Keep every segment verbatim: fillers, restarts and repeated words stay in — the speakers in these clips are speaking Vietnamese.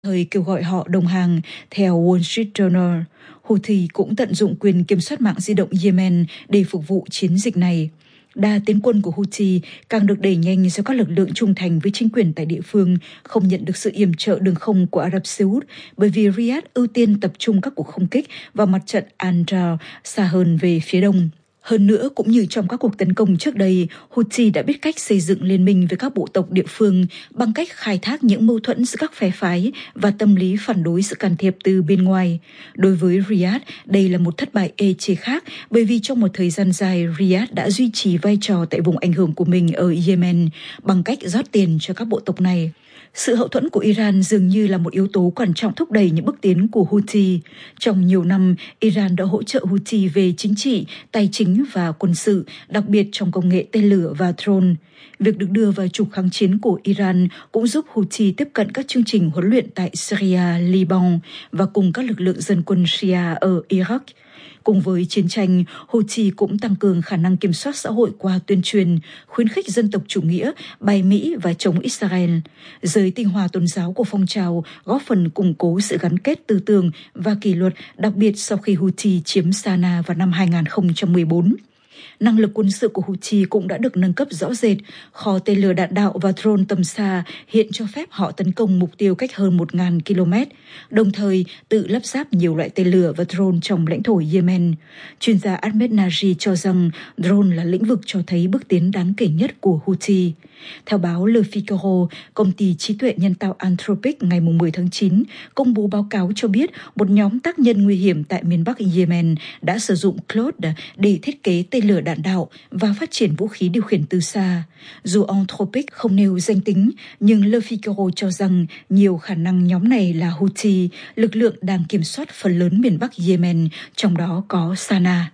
thời kêu gọi họ đồng hàng. Theo Wall Street Journal, Houthi cũng tận dụng quyền kiểm soát mạng di động Yemen để phục vụ chiến dịch này. Đà tiến quân của Houthi càng được đẩy nhanh do các lực lượng trung thành với chính quyền tại địa phương không nhận được sự yểm trợ đường không của Ả Rập Xê Út, bởi vì Riyadh ưu tiên tập trung các cuộc không kích vào mặt trận Al-Ra xa hơn về phía đông. Hơn nữa, cũng như trong các cuộc tấn công trước đây, Houthi đã biết cách xây dựng liên minh với các bộ tộc địa phương bằng cách khai thác những mâu thuẫn giữa các phe phái và tâm lý phản đối sự can thiệp từ bên ngoài. Đối với Riyadh, đây là một thất bại ê chề khác, bởi vì trong một thời gian dài, Riyadh đã duy trì vai trò tại vùng ảnh hưởng của mình ở Yemen bằng cách rót tiền cho các bộ tộc này. Sự hậu thuẫn của Iran dường như là một yếu tố quan trọng thúc đẩy những bước tiến của Houthi. Trong nhiều năm, Iran đã hỗ trợ Houthi về chính trị, tài chính và quân sự, đặc biệt trong công nghệ tên lửa và drone. Việc được đưa vào trục kháng chiến của Iran cũng giúp Houthi tiếp cận các chương trình huấn luyện tại Syria, Liban và cùng các lực lượng dân quân Shia ở Iraq. Cùng với chiến tranh, Houthi cũng tăng cường khả năng kiểm soát xã hội qua tuyên truyền, khuyến khích dân tộc chủ nghĩa, bài Mỹ và chống Israel. Giới tinh hoa tôn giáo của phong trào góp phần củng cố sự gắn kết tư tưởng và kỷ luật, đặc biệt sau khi Houthi chiếm Sanaa vào năm hai không một bốn. Năng lực quân sự của Houthi cũng đã được nâng cấp rõ rệt. Kho tên lửa đạn đạo và drone tầm xa hiện cho phép họ tấn công mục tiêu cách hơn một nghìn ki lô mét, đồng thời tự lắp ráp nhiều loại tên lửa và drone trong lãnh thổ Yemen. Chuyên gia Ahmed Naji cho rằng drone là lĩnh vực cho thấy bước tiến đáng kể nhất của Houthi. Theo báo Le Figaro, công ty trí tuệ nhân tạo Anthropic ngày mười tháng chín công bố báo cáo cho biết một nhóm tác nhân nguy hiểm tại miền Bắc Yemen đã sử dụng Claude để thiết kế tên lửa đạn đạo và phát triển vũ khí điều khiển từ xa. Dù Anthropic không nêu danh tính, nhưng Le Figaro cho rằng nhiều khả năng nhóm này là Houthi, lực lượng đang kiểm soát phần lớn miền Bắc Yemen, trong đó có Sanaa.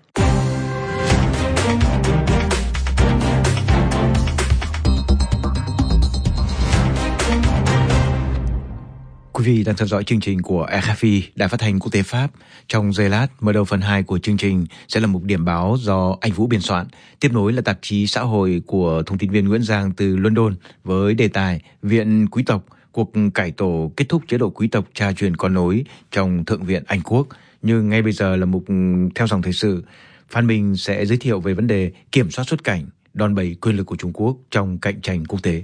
Quý vị đang theo dõi chương trình của rờ ép i, Đài Phát thanh Quốc tế Pháp. Trong giây lát, mở đầu phần hai của chương trình sẽ là mục điểm báo do anh Vũ biên soạn. Tiếp nối là tạp chí xã hội của thông tin viên Nguyễn Giang từ London với đề tài Viện Quý tộc, cuộc cải tổ kết thúc chế độ quý tộc cha truyền con nối trong Thượng viện Anh Quốc. Nhưng ngay bây giờ là mục theo dòng thời sự. Phan Minh sẽ giới thiệu về vấn đề kiểm soát xuất cảnh, đòn bẩy quyền lực của Trung Quốc trong cạnh tranh quốc tế.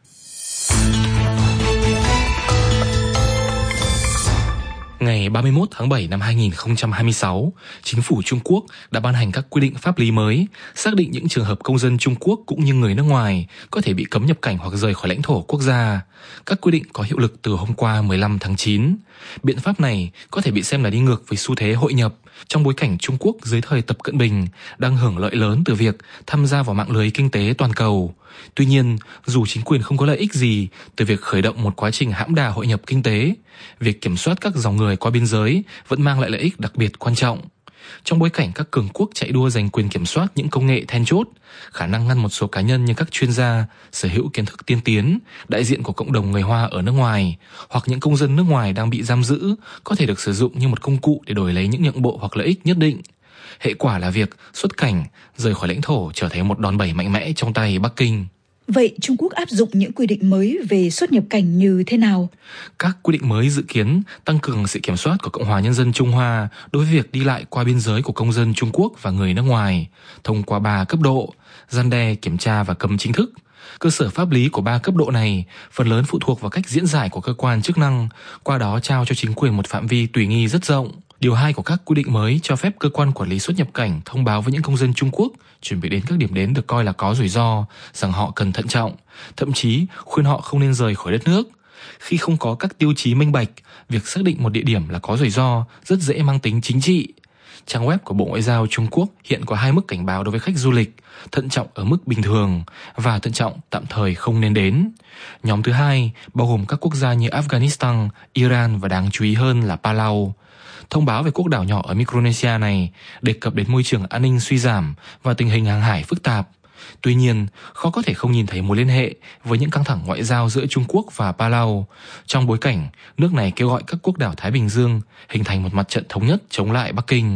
Ngày ba mươi mốt tháng bảy năm hai nghìn không trăm hai mươi sáu, chính phủ Trung Quốc đã ban hành các quy định pháp lý mới, xác định những trường hợp công dân Trung Quốc cũng như người nước ngoài có thể bị cấm nhập cảnh hoặc rời khỏi lãnh thổ quốc gia. Các quy định có hiệu lực từ hôm qua mười lăm tháng chín. Biện pháp này có thể bị xem là đi ngược với xu thế hội nhập, trong bối cảnh Trung Quốc dưới thời Tập Cận Bình đang hưởng lợi lớn từ việc tham gia vào mạng lưới kinh tế toàn cầu. Tuy nhiên, dù chính quyền không có lợi ích gì từ việc khởi động một quá trình hãm đà hội nhập kinh tế, việc kiểm soát các dòng người qua biên giới vẫn mang lại lợi ích đặc biệt quan trọng. Trong bối cảnh các cường quốc chạy đua giành quyền kiểm soát những công nghệ then chốt, khả năng ngăn một số cá nhân như các chuyên gia, sở hữu kiến thức tiên tiến, đại diện của cộng đồng người Hoa ở nước ngoài, hoặc những công dân nước ngoài đang bị giam giữ có thể được sử dụng như một công cụ để đổi lấy những nhượng bộ hoặc lợi ích nhất định. Hệ quả là việc xuất cảnh, rời khỏi lãnh thổ trở thành một đòn bẩy mạnh mẽ trong tay Bắc Kinh. Vậy Trung Quốc áp dụng những quy định mới về xuất nhập cảnh như thế nào? Các quy định mới dự kiến tăng cường sự kiểm soát của Cộng hòa Nhân dân Trung Hoa đối với việc đi lại qua biên giới của công dân Trung Quốc và người nước ngoài, thông qua ba cấp độ: răn đe, kiểm tra và cấm chính thức. Cơ sở pháp lý của ba cấp độ này phần lớn phụ thuộc vào cách diễn giải của cơ quan chức năng, qua đó trao cho chính quyền một phạm vi tùy nghi rất rộng. Điều hai của các quy định mới cho phép cơ quan quản lý xuất nhập cảnh thông báo với những công dân Trung Quốc chuẩn bị đến các điểm đến được coi là có rủi ro rằng họ cần thận trọng, thậm chí khuyên họ không nên rời khỏi đất nước. Khi không có các tiêu chí minh bạch, việc xác định một địa điểm là có rủi ro rất dễ mang tính chính trị. Trang web của Bộ Ngoại giao Trung Quốc hiện có hai mức cảnh báo đối với khách du lịch: thận trọng ở mức bình thường và thận trọng tạm thời không nên đến. Nhóm thứ hai bao gồm các quốc gia như Afghanistan, Iran và đáng chú ý hơn là Palau. Thông báo về quốc đảo nhỏ ở Micronesia này đề cập đến môi trường an ninh suy giảm và tình hình hàng hải phức tạp. Tuy nhiên, khó có thể không nhìn thấy mối liên hệ với những căng thẳng ngoại giao giữa Trung Quốc và Palau, trong bối cảnh nước này kêu gọi các quốc đảo Thái Bình Dương hình thành một mặt trận thống nhất chống lại Bắc Kinh.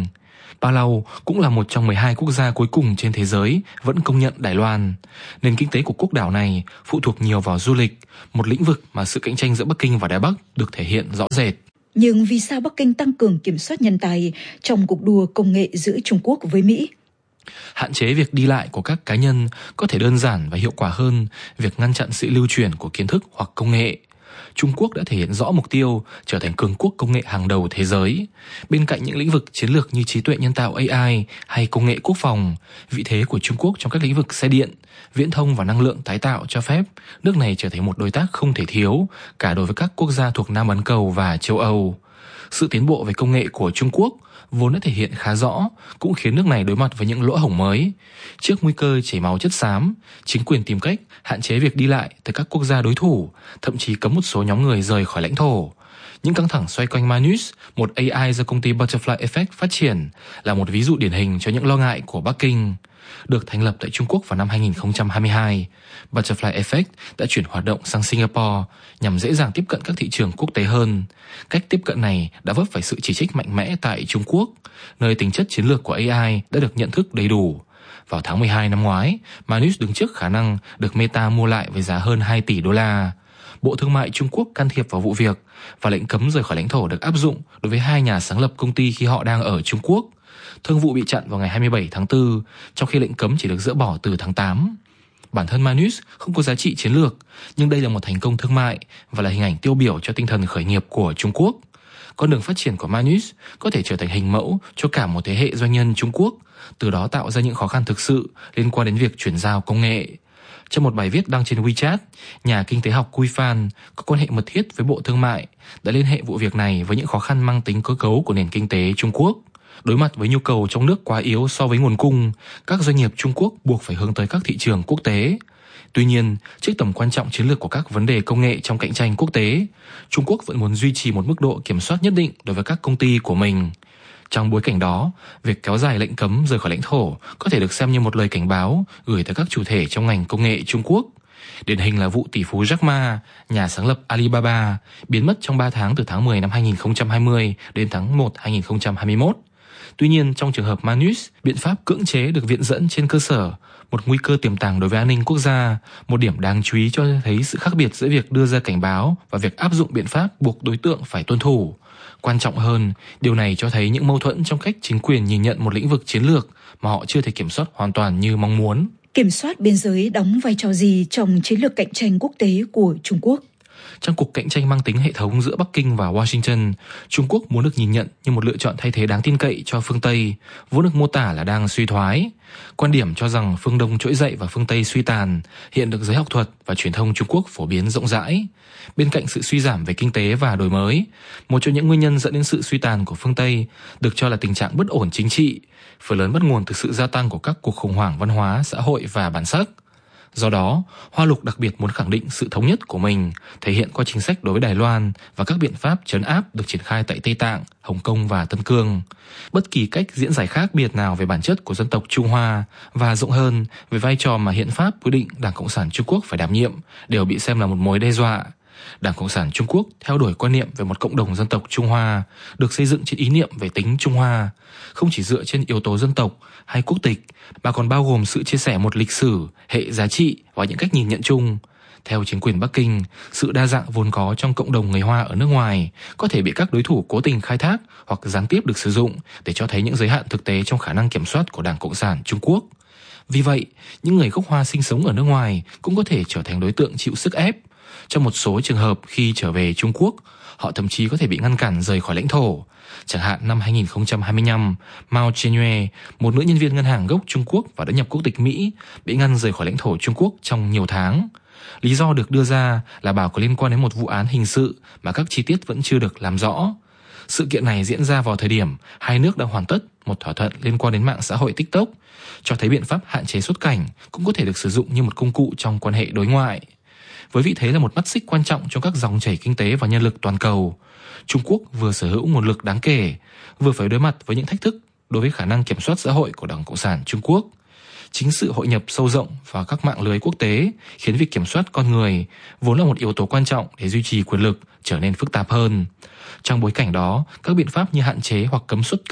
Palau cũng là một trong mười hai quốc gia cuối cùng trên thế giới vẫn công nhận Đài Loan. Nền kinh tế của quốc đảo này phụ thuộc nhiều vào du lịch, một lĩnh vực mà sự cạnh tranh giữa Bắc Kinh và Đài Bắc được thể hiện rõ rệt. Nhưng vì sao Bắc Kinh tăng cường kiểm soát nhân tài trong cuộc đua công nghệ giữa Trung Quốc với Mỹ? Hạn chế việc đi lại của các cá nhân có thể đơn giản và hiệu quả hơn việc ngăn chặn sự lưu truyền của kiến thức hoặc công nghệ. Trung Quốc đã thể hiện rõ mục tiêu trở thành cường quốc công nghệ hàng đầu thế giới. Bên cạnh những lĩnh vực chiến lược như trí tuệ nhân tạo A I hay công nghệ quốc phòng, vị thế của Trung Quốc trong các lĩnh vực xe điện, viễn thông và năng lượng tái tạo cho phép nước này trở thành một đối tác không thể thiếu cả đối với các quốc gia thuộc Nam Ấn Cầu và châu Âu. Sự tiến bộ về công nghệ của Trung Quốc vốn đã thể hiện khá rõ, cũng khiến nước này đối mặt với những lỗ hổng mới. Trước nguy cơ chảy máu chất xám, chính quyền tìm cách hạn chế việc đi lại từ các quốc gia đối thủ, thậm chí cấm một số nhóm người rời khỏi lãnh thổ. Những căng thẳng xoay quanh Manus, một A I do công ty Butterfly Effect phát triển, là một ví dụ điển hình cho những lo ngại của Bắc Kinh. Được thành lập tại Trung Quốc vào năm hai nghìn không trăm hai mươi hai, Butterfly Effect đã chuyển hoạt động sang Singapore nhằm dễ dàng tiếp cận các thị trường quốc tế hơn. Cách tiếp cận này đã vấp phải sự chỉ trích mạnh mẽ tại Trung Quốc, nơi tính chất chiến lược của A I đã được nhận thức đầy đủ. Vào tháng mười hai năm ngoái, Manus đứng trước khả năng được Meta mua lại với giá hơn hai tỷ đô la. Bộ Thương mại Trung Quốc can thiệp vào vụ việc và lệnh cấm rời khỏi lãnh thổ được áp dụng đối với hai nhà sáng lập công ty khi họ đang ở Trung Quốc. Thương vụ bị chặn vào ngày hai mươi bảy tháng tư, trong khi lệnh cấm chỉ được dỡ bỏ từ tháng tám. Bản thân Manus không có giá trị chiến lược, nhưng đây là một thành công thương mại và là hình ảnh tiêu biểu cho tinh thần khởi nghiệp của Trung Quốc. Con đường phát triển của Manus có thể trở thành hình mẫu cho cả một thế hệ doanh nhân Trung Quốc, từ đó tạo ra những khó khăn thực sự liên quan đến việc chuyển giao công nghệ. Trong một bài viết đăng trên WeChat, nhà kinh tế học Cui Fan có quan hệ mật thiết với Bộ Thương mại đã liên hệ vụ việc này với những khó khăn mang tính cơ cấu của nền kinh tế Trung Quốc. Đối mặt với nhu cầu trong nước quá yếu so với nguồn cung, các doanh nghiệp Trung Quốc buộc phải hướng tới các thị trường quốc tế. Tuy nhiên, trước tầm quan trọng chiến lược của các vấn đề công nghệ trong cạnh tranh quốc tế, Trung Quốc vẫn muốn duy trì một mức độ kiểm soát nhất định đối với các công ty của mình. Trong bối cảnh đó, việc kéo dài lệnh cấm rời khỏi lãnh thổ có thể được xem như một lời cảnh báo gửi tới các chủ thể trong ngành công nghệ Trung Quốc. Điển hình là vụ tỷ phú Jack Ma, nhà sáng lập Alibaba, biến mất trong ba tháng từ tháng mười năm hai nghìn không trăm hai mươi đến tháng một năm hai nghìn không trăm hai mươi mốt. Tuy nhiên, trong trường hợp Manus, biện pháp cưỡng chế được viện dẫn trên cơ sở một nguy cơ tiềm tàng đối với an ninh quốc gia, một điểm đáng chú ý cho thấy sự khác biệt giữa việc đưa ra cảnh báo và việc áp dụng biện pháp buộc đối tượng phải tuân thủ. Quan trọng hơn, điều này cho thấy những mâu thuẫn trong cách chính quyền nhìn nhận một lĩnh vực chiến lược mà họ chưa thể kiểm soát hoàn toàn như mong muốn. Kiểm soát biên giới đóng vai trò gì trong chiến lược cạnh tranh quốc tế của Trung Quốc? Trong cuộc cạnh tranh mang tính hệ thống giữa Bắc Kinh và Washington, Trung Quốc muốn được nhìn nhận như một lựa chọn thay thế đáng tin cậy cho phương Tây, vốn được mô tả là đang suy thoái. Quan điểm cho rằng phương Đông trỗi dậy và phương Tây suy tàn hiện được giới học thuật và truyền thông Trung Quốc phổ biến rộng rãi. Bên cạnh sự suy giảm về kinh tế và đổi mới, một trong những nguyên nhân dẫn đến sự suy tàn của phương Tây được cho là tình trạng bất ổn chính trị, phần lớn bắt nguồn từ sự gia tăng của các cuộc khủng hoảng văn hóa, xã hội và bản sắc. Do đó, Hoa Lục đặc biệt muốn khẳng định sự thống nhất của mình, thể hiện qua chính sách đối với Đài Loan và các biện pháp trấn áp được triển khai tại Tây Tạng, Hồng Kông và Tân Cương. Bất kỳ cách diễn giải khác biệt nào về bản chất của dân tộc Trung Hoa và rộng hơn về vai trò mà hiến pháp quy định Đảng Cộng sản Trung Quốc phải đảm nhiệm đều bị xem là một mối đe dọa. Đảng Cộng sản Trung Quốc theo đuổi quan niệm về một cộng đồng dân tộc Trung Hoa được xây dựng trên ý niệm về tính Trung Hoa, không chỉ dựa trên yếu tố dân tộc hay quốc tịch mà còn bao gồm sự chia sẻ một lịch sử, hệ giá trị và những cách nhìn nhận chung. Theo chính quyền Bắc Kinh, sự đa dạng vốn có trong cộng đồng người Hoa ở nước ngoài có thể bị các đối thủ cố tình khai thác hoặc gián tiếp được sử dụng để cho thấy những giới hạn thực tế trong khả năng kiểm soát của Đảng Cộng sản Trung Quốc. Vì vậy, những người gốc Hoa sinh sống ở nước ngoài cũng có thể trở thành đối tượng chịu sức ép. Trong một số trường hợp khi trở về Trung Quốc, họ thậm chí có thể bị ngăn cản rời khỏi lãnh thổ. Chẳng hạn năm hai nghìn không trăm hai mươi lăm, Mao Zedong, một nữ nhân viên ngân hàng gốc Trung Quốc và đã nhập quốc tịch Mỹ, bị ngăn rời khỏi lãnh thổ Trung Quốc trong nhiều tháng. Lý do được đưa ra là bà có liên quan đến một vụ án hình sự mà các chi tiết vẫn chưa được làm rõ. Sự kiện này diễn ra vào thời điểm hai nước đang hoàn tất một thỏa thuận liên quan đến mạng xã hội TikTok, cho thấy biện pháp hạn chế xuất cảnh cũng có thể được sử dụng như một công cụ trong quan hệ đối ngoại. Với vị thế là một mắt xích quan trọng trong các dòng chảy kinh tế và nhân lực toàn cầu, Trung Quốc vừa sở hữu nguồn lực đáng kể, vừa phải đối mặt với những thách thức đối với khả năng kiểm soát xã hội của Đảng Cộng sản Trung Quốc. Chính sự hội nhập sâu rộng vào các mạng lưới quốc tế khiến việc kiểm soát con người, vốn là một yếu tố quan trọng để duy trì quyền lực, trở nên phức tạp hơn. Trong bối cảnh đó, các biện pháp như hạn chế hoặc cấm xuất cảnh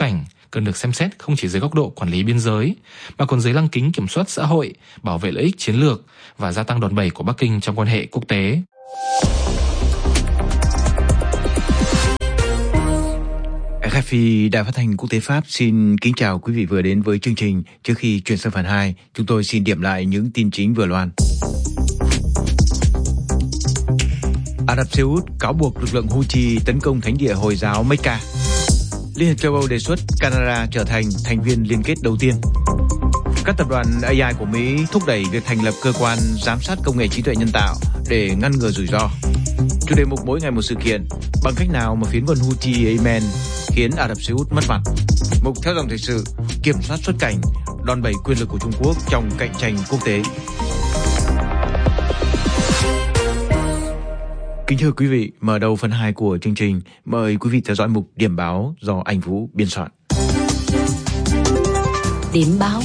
cần được xem xét không chỉ dưới góc độ quản lý biên giới, mà còn dưới lăng kính kiểm soát xã hội, bảo vệ lợi ích chiến lược và gia tăng đòn bẩy của Bắc Kinh trong quan hệ quốc tế. rờ ép pê Đài Phát thanh Quốc tế Pháp xin kính chào quý vị vừa đến với chương trình. Trước khi chuyển sang phần hai, chúng tôi xin điểm lại những tin chính vừa loan. Ả Rập Xê Út cáo buộc lực lượng Houthi tấn công thánh địa Hồi giáo Mecca. Liên hiệp châu Âu đề xuất Canada trở thành thành viên liên kết đầu tiên. Các tập đoàn a i của Mỹ thúc đẩy việc thành lập cơ quan giám sát công nghệ trí tuệ nhân tạo để ngăn ngừa rủi ro. Chủ đề mục mỗi ngày một sự kiện, bằng cách nào mà phiến quân Houthi Yemen khiến Ả Rập Xê Út mất mặt. Mục theo dòng thời sự, kiểm soát xuất cảnh, đòn bẩy quyền lực của Trung Quốc trong cạnh tranh quốc tế. Kính thưa quý vị, mở đầu phần hai của chương trình, mời quý vị theo dõi mục điểm báo do anh Vũ biên soạn. Điểm báo.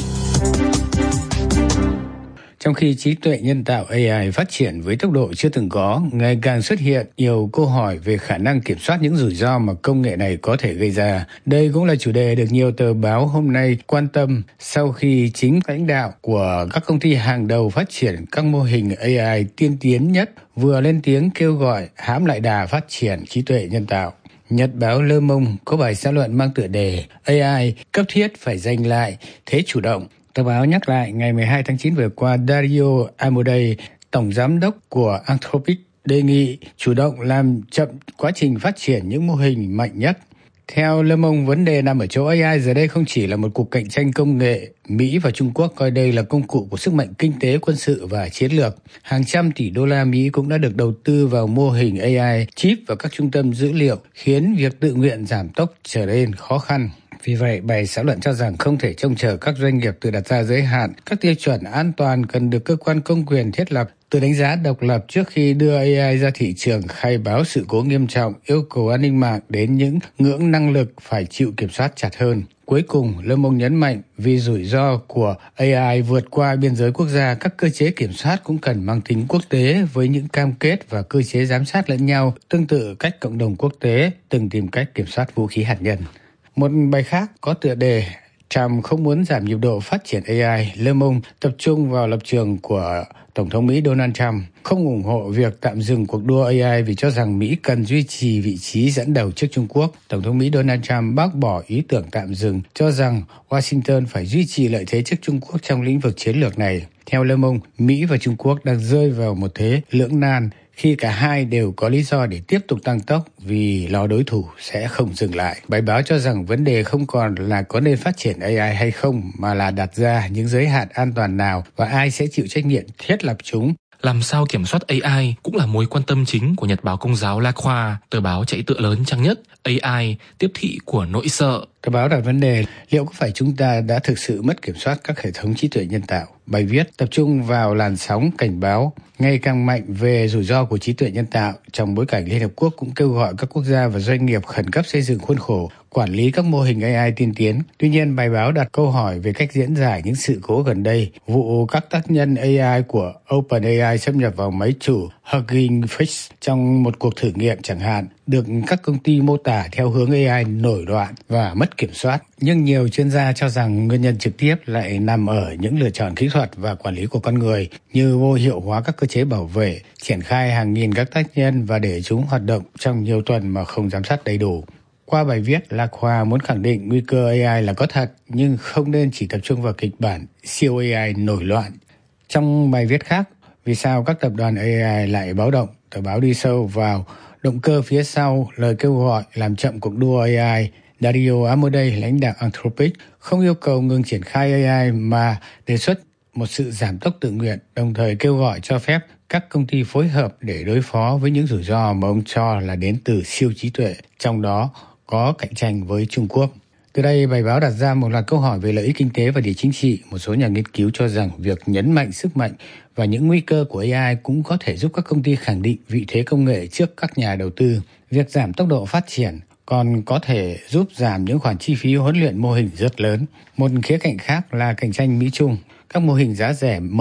Trong khi trí tuệ nhân tạo a i phát triển với tốc độ chưa từng có, ngày càng xuất hiện nhiều câu hỏi về khả năng kiểm soát những rủi ro mà công nghệ này có thể gây ra. Đây cũng là chủ đề được nhiều tờ báo hôm nay quan tâm sau khi chính lãnh đạo của các công ty hàng đầu phát triển các mô hình a i tiên tiến nhất vừa lên tiếng kêu gọi hãm lại đà phát triển trí tuệ nhân tạo. Nhật báo Le Monde có bài xã luận mang tựa đề a i cấp thiết phải giành lại thế chủ động. Tờ báo nhắc lại ngày mười hai tháng chín vừa qua, Dario Amodei, tổng giám đốc của Anthropic, đề nghị chủ động làm chậm quá trình phát triển những mô hình mạnh nhất. Theo Le Monde, vấn đề nằm ở chỗ a i giờ đây không chỉ là một cuộc cạnh tranh công nghệ. Mỹ và Trung Quốc coi đây là công cụ của sức mạnh kinh tế, quân sự và chiến lược. Hàng trăm tỷ đô la Mỹ cũng đã được đầu tư vào mô hình a i chip và các trung tâm dữ liệu, khiến việc tự nguyện giảm tốc trở nên khó khăn. Vì vậy, bài xã luận cho rằng không thể trông chờ các doanh nghiệp tự đặt ra giới hạn. Các tiêu chuẩn an toàn cần được cơ quan công quyền thiết lập, tự đánh giá độc lập trước khi đưa a i ra thị trường, khai báo sự cố nghiêm trọng, yêu cầu an ninh mạng đến những ngưỡng năng lực phải chịu kiểm soát chặt hơn. Cuối cùng, Le Monde nhấn mạnh vì rủi ro của a i vượt qua biên giới quốc gia, các cơ chế kiểm soát cũng cần mang tính quốc tế với những cam kết và cơ chế giám sát lẫn nhau, tương tự cách cộng đồng quốc tế từng tìm cách kiểm soát vũ khí hạt nhân. Một bài khác có tựa đề Trump không muốn giảm nhịp độ phát triển a i. Le Monde tập trung vào lập trường của Tổng thống Mỹ Donald Trump, không ủng hộ việc tạm dừng cuộc đua a i vì cho rằng Mỹ cần duy trì vị trí dẫn đầu trước Trung Quốc. Tổng thống Mỹ Donald Trump bác bỏ ý tưởng tạm dừng, cho rằng Washington phải duy trì lợi thế trước Trung Quốc trong lĩnh vực chiến lược này. Theo Le Monde, Mỹ và Trung Quốc đang rơi vào một thế lưỡng nan khi cả hai đều có lý do để tiếp tục tăng tốc vì lo đối thủ sẽ không dừng lại. Bài báo cho rằng vấn đề không còn là có nên phát triển a i hay không, mà là đặt ra những giới hạn an toàn nào và ai sẽ chịu trách nhiệm thiết lập chúng. Làm sao kiểm soát a i cũng là mối quan tâm chính của Nhật báo Công giáo La Croix, tờ báo chạy tựa lớn trang nhất a i, tiếp thị của nỗi sợ. Tờ báo đặt vấn đề liệu có phải chúng ta đã thực sự mất kiểm soát các hệ thống trí tuệ nhân tạo. Bài viết tập trung vào làn sóng cảnh báo ngày càng mạnh về rủi ro của trí tuệ nhân tạo trong bối cảnh Liên Hợp Quốc cũng kêu gọi các quốc gia và doanh nghiệp khẩn cấp xây dựng khuôn khổ quản lý các mô hình a i tiên tiến. Tuy nhiên, bài báo đặt câu hỏi về cách diễn giải những sự cố gần đây, vụ các tác nhân a i của OpenAI xâm nhập vào máy chủ Hugging Face trong một cuộc thử nghiệm chẳng hạn, được các công ty mô tả theo hướng a i nổi loạn và mất kiểm soát. Nhưng nhiều chuyên gia cho rằng nguyên nhân trực tiếp lại nằm ở những lựa chọn kỹ thuật và quản lý của con người, như vô hiệu hóa các cơ chế bảo vệ, triển khai hàng nghìn các tác nhân và để chúng hoạt động trong nhiều tuần mà không giám sát đầy đủ. Qua bài viết, La Croix muốn khẳng định nguy cơ a i là có thật, nhưng không nên chỉ tập trung vào kịch bản siêu a i nổi loạn. Trong bài viết khác, vì sao các tập đoàn a i lại báo động, tờ báo đi sâu vào động cơ phía sau lời kêu gọi làm chậm cuộc đua a i. Dario Amodei, lãnh đạo Anthropic, không yêu cầu ngừng triển khai a i mà đề xuất một sự giảm tốc tự nguyện, đồng thời kêu gọi cho phép các công ty phối hợp để đối phó với những rủi ro mà ông cho là đến từ siêu trí tuệ, trong đó có cạnh tranh với Trung Quốc. Từ đây, bài báo đặt ra một loạt câu hỏi về lợi ích kinh tế và địa chính trị. Một số nhà nghiên cứu cho rằng việc nhấn mạnh sức mạnh và những nguy cơ của a i cũng có thể giúp các công ty khẳng định vị thế công nghệ trước các nhà đầu tư. Việc giảm tốc độ phát triển còn có thể giúp giảm những khoản chi phí huấn luyện mô hình rất lớn. Một khía cạnh khác là cạnh tranh Mỹ-Trung. Các mô hình giá rẻ mở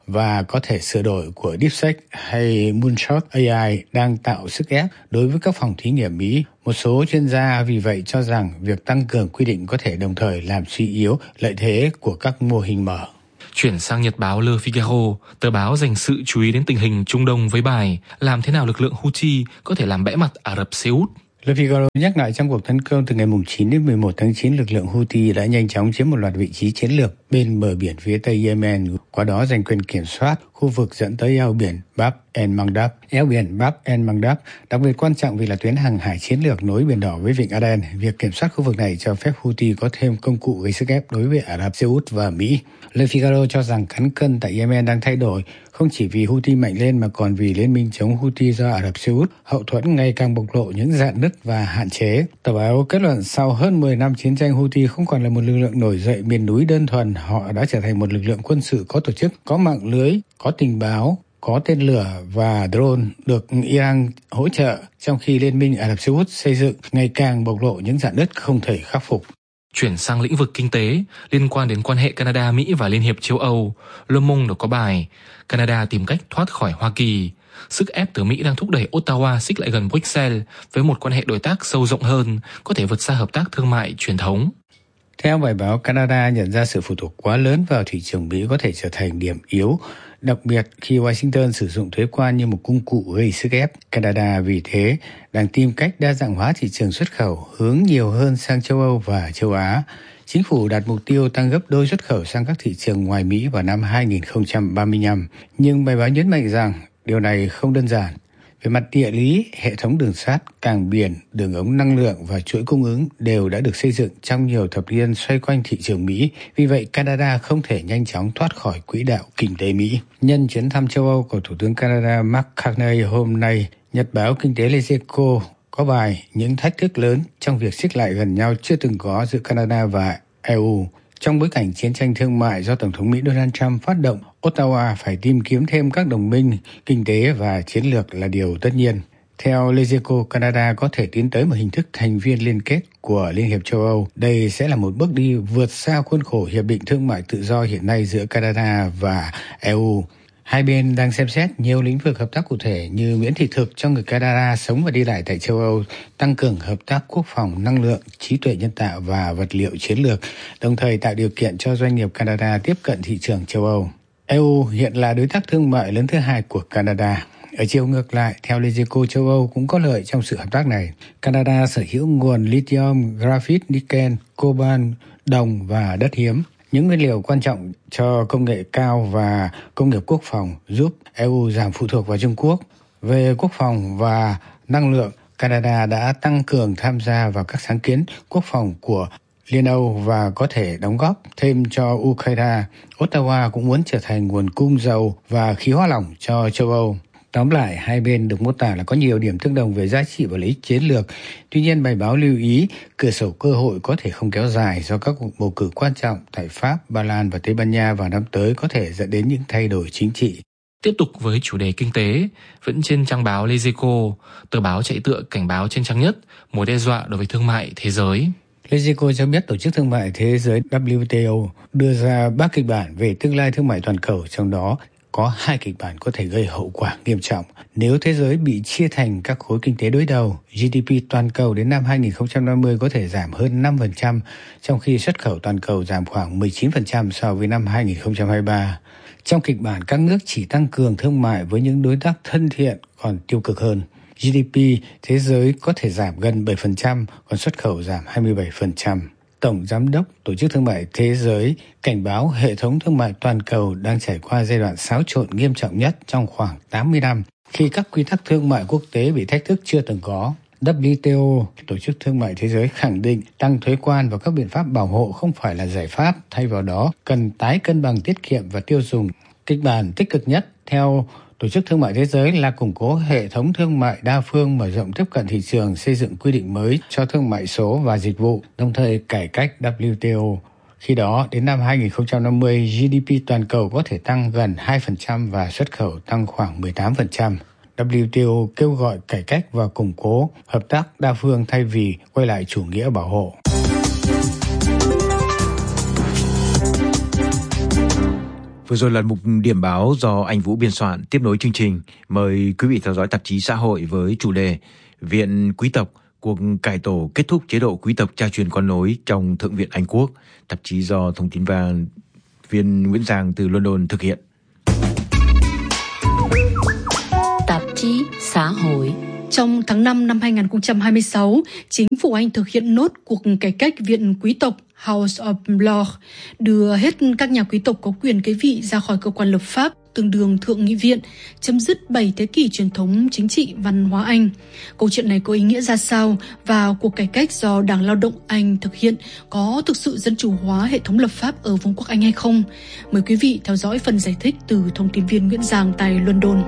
và có thể sửa đổi của DeepSeek hay Moonshot a i đang tạo sức ép đối với các phòng thí nghiệm Mỹ. Một số chuyên gia vì vậy cho rằng việc tăng cường quy định có thể đồng thời làm suy yếu lợi thế của các mô hình mở. Chuyển sang nhật báo Le Figaro, tờ báo dành sự chú ý đến tình hình Trung Đông với bài làm thế nào lực lượng Houthi có thể làm bẽ mặt Ả Rập Xê Út. Le Figaro nhắc lại trong cuộc tấn công từ ngày chín đến mười một tháng chín, lực lượng Houthi đã nhanh chóng chiếm một loạt vị trí chiến lược bên bờ biển phía tây Yemen, qua đó giành quyền kiểm soát khu vực dẫn tới eo biển Bab el-Mandab. Eo biển Bab el-Mandab đặc biệt quan trọng vì là tuyến hàng hải chiến lược nối Biển Đỏ với Vịnh Aden. Việc kiểm soát khu vực này cho phép Houthi có thêm công cụ gây sức ép đối với Ả Rập Xê Út và Mỹ. Le Figaro cho rằng cán cân tại Yemen đang thay đổi, không chỉ vì Houthi mạnh lên mà còn vì liên minh chống Houthi do Ả Rập Xê Út hậu thuẫn ngày càng bộc lộ những rạn nứt và hạn chế. Tờ báo kết luận sau hơn mười năm chiến tranh, Houthi không còn là một lực lượng nổi dậy miền núi đơn thuần, họ đã trở thành một lực lượng quân sự có tổ chức, có mạng lưới, có tình báo, có tên lửa và drone được Iran hỗ trợ, trong khi Liên minh Ả Rập Xê Út xây dựng ngày càng bộc lộ những rạn nứt không thể khắc phục. Chuyển sang lĩnh vực kinh tế, liên quan đến quan hệ Canada, Mỹ và Liên hiệp châu Âu, Le Monde có bài Canada tìm cách thoát khỏi Hoa Kỳ. Sức ép từ Mỹ đang thúc đẩy Ottawa xích lại gần Bruxelles với một quan hệ đối tác sâu rộng hơn, có thể vượt xa hợp tác thương mại truyền thống. Theo bài báo, Canada nhận ra sự phụ thuộc quá lớn vào thị trường Mỹ có thể trở thành điểm yếu, đặc biệt khi Washington sử dụng thuế quan như một công cụ gây sức ép. Canada vì thế đang tìm cách đa dạng hóa thị trường xuất khẩu, hướng nhiều hơn sang châu Âu và châu Á. Chính phủ đặt mục tiêu tăng gấp đôi xuất khẩu sang các thị trường ngoài Mỹ vào năm hai không ba lăm, nhưng bài báo nhấn mạnh rằng điều này không đơn giản. Về mặt địa lý, hệ thống đường sắt, cảng biển, đường ống năng lượng và chuỗi cung ứng đều đã được xây dựng trong nhiều thập niên xoay quanh thị trường Mỹ. Vì vậy, Canada không thể nhanh chóng thoát khỏi quỹ đạo kinh tế Mỹ. Nhân chuyến thăm châu Âu của Thủ tướng Canada Mark Carney hôm nay, nhật báo kinh tế Les Echos có bài những thách thức lớn trong việc xích lại gần nhau chưa từng có giữa Canada và e u. Trong bối cảnh chiến tranh thương mại do Tổng thống Mỹ Donald Trump phát động, Ottawa phải tìm kiếm thêm các đồng minh kinh tế và chiến lược là điều tất nhiên. Theo Les Echos, Canada có thể tiến tới một hình thức thành viên liên kết của Liên hiệp châu Âu. Đây sẽ là một bước đi vượt xa khuôn khổ Hiệp định Thương mại Tự do hiện nay giữa Canada và e u. Hai bên đang xem xét nhiều lĩnh vực hợp tác cụ thể như miễn thị thực cho người Canada sống và đi lại tại châu Âu, tăng cường hợp tác quốc phòng, năng lượng, trí tuệ nhân tạo và vật liệu chiến lược, đồng thời tạo điều kiện cho doanh nghiệp Canada tiếp cận thị trường châu Âu. e u hiện là đối tác thương mại lớn thứ hai của Canada. Ở chiều ngược lại, theo Les Echos, châu Âu cũng có lợi trong sự hợp tác này. Canada sở hữu nguồn lithium, graphite, nickel, cobalt, đồng và đất hiếm, những nguyên liệu quan trọng cho công nghệ cao và công nghiệp quốc phòng, giúp e u giảm phụ thuộc vào Trung Quốc. Về quốc phòng và năng lượng, Canada đã tăng cường tham gia vào các sáng kiến quốc phòng của Liên Âu và có thể đóng góp thêm cho Ukraine. Ottawa cũng muốn trở thành nguồn cung dầu và khí hóa lỏng cho châu Âu. Tóm lại, hai bên được mô tả là có nhiều điểm tương đồng về giá trị và lợi ích chiến lược. Tuy nhiên, bài báo lưu ý cửa sổ cơ hội có thể không kéo dài do các cuộc bầu cử quan trọng tại Pháp, Ba Lan và Tây Ban Nha vào năm tới có thể dẫn đến những thay đổi chính trị. Tiếp tục với chủ đề kinh tế, vẫn trên trang báo Les Echos, tờ báo chạy tựa cảnh báo trên trang nhất mối đe dọa đối với thương mại thế giới. Les Echos cho biết Tổ chức Thương mại Thế giới W T O đưa ra ba kịch bản về tương lai thương mại toàn cầu, trong đó có hai kịch bản có thể gây hậu quả nghiêm trọng. Nếu thế giới bị chia thành các khối kinh tế đối đầu, giê đê pê toàn cầu đến năm hai không năm mươi có thể giảm hơn năm phần trăm, trong khi xuất khẩu toàn cầu giảm khoảng mười chín phần trăm so với năm hai không hai ba. Trong kịch bản, các nước chỉ tăng cường thương mại với những đối tác thân thiện còn tiêu cực hơn. giê đê pê thế giới có thể giảm gần bảy phần trăm, còn xuất khẩu giảm hai mươi bảy phần trăm. Tổng Giám đốc Tổ chức Thương mại Thế giới cảnh báo hệ thống thương mại toàn cầu đang trải qua giai đoạn xáo trộn nghiêm trọng nhất trong khoảng tám mươi năm, khi các quy tắc thương mại quốc tế bị thách thức chưa từng có. W T O, Tổ chức Thương mại Thế giới, khẳng định tăng thuế quan và các biện pháp bảo hộ không phải là giải pháp, thay vào đó cần tái cân bằng tiết kiệm và tiêu dùng. Kịch bản tích cực nhất theo Tổ chức Thương mại Thế giới là củng cố hệ thống thương mại đa phương, mở rộng tiếp cận thị trường, xây dựng quy định mới cho thương mại số và dịch vụ, đồng thời cải cách W T O. Khi đó, đến năm hai không năm mươi, giê đê pê toàn cầu có thể tăng gần hai phần trăm và xuất khẩu tăng khoảng mười tám phần trăm. W T O kêu gọi cải cách và củng cố hợp tác đa phương thay vì quay lại chủ nghĩa bảo hộ. Vừa rồi là mục điểm báo do anh Vũ biên soạn. Tiếp nối chương trình, mời quý vị theo dõi tạp chí Xã hội với chủ đề Viện Quý tộc, cuộc cải tổ kết thúc chế độ quý tộc cha truyền con nối trong Thượng viện Anh Quốc. Tạp chí do thông tin viên Nguyễn Giang từ London thực hiện. Tạp chí Xã hội. Trong tháng năm năm hai không hai sáu, chính phủ Anh thực hiện nốt cuộc cải cách Viện Quý tộc House of Lords, đưa hết các nhà quý tộc có quyền kế vị ra khỏi cơ quan lập pháp, tương đương Thượng nghị viện, chấm dứt bảy thế kỷ truyền thống chính trị văn hóa Anh. Câu chuyện này có ý nghĩa ra sao và cuộc cải cách do Đảng Lao động Anh thực hiện có thực sự dân chủ hóa hệ thống lập pháp ở Vương quốc Anh hay không? Mời quý vị theo dõi phần giải thích từ thông tin viên Nguyễn Giang tại London.